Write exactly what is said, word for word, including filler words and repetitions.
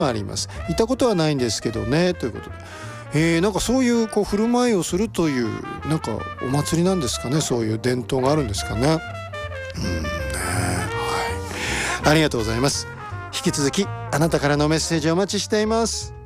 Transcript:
あります。行ったことはないんですけどね、ということで、えー、なんかそういうこう振る舞いをするというなんかお祭りなんですかね。そういう伝統があるんですかね。うんね、はい、ありがとうございます。引き続きあなたからのメッセージをお待ちしています。